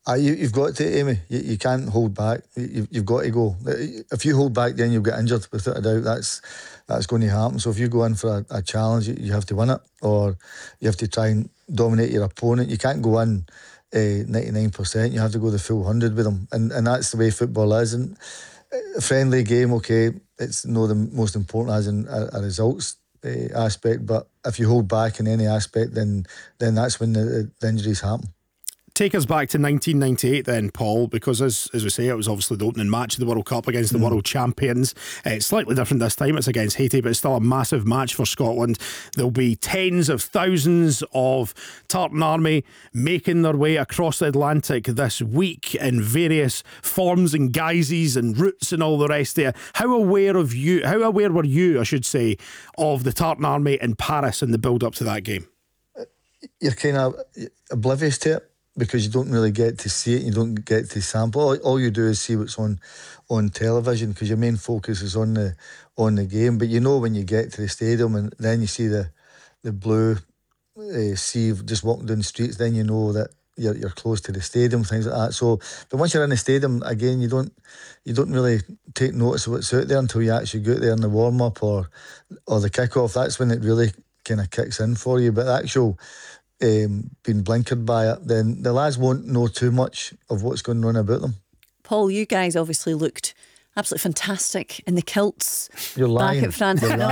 You've got to, Amy. You can't hold back. You've got to go. If you hold back, then you'll get injured, without a doubt. That's going to happen. So if you go in for a challenge, you have to win it, or you have to try and dominate your opponent. You can't go in 99%. You have to go the full 100 with them, and that's the way football is. And a friendly game, okay, it's not the most important as in a results aspect. But if you hold back in any aspect, then that's when the injuries happen. Take us back to 1998 then, Paul, because as we say, it was obviously the opening match of the World Cup against the world champions. It's slightly different this time. It's against Haiti, but it's still a massive match for Scotland. There'll be tens of thousands of Tartan Army making their way across the Atlantic this week in various forms and guises and routes and all the rest of it. How aware were you, I should say, of the Tartan Army in Paris and the build up to that game? You're kind of oblivious to it, because you don't really get to see it, you don't get to sample. All you do is see what's on television, because your main focus is on the game. But you know when you get to the stadium and then you see the blue sea just walking down the streets, then you know that you're close to the stadium, things like that. So, but once you're in the stadium, again, you don't really take notice of what's out there until you actually go out there in the warm up or the kick off. That's when it really kind of kicks in for you. But the actual being blinkered by it, then the lads won't know too much of what's going on about them. Paul, you guys obviously looked absolutely fantastic in the kilts. You're lying. Back at France. You're lying.